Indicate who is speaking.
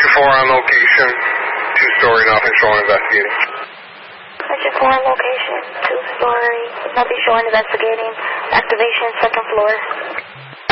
Speaker 1: Sector 4 on location, 2-story, nothing showing investigating.
Speaker 2: Sector 4 on location, 2-story, nothing showing investigating. Activation, 2nd floor.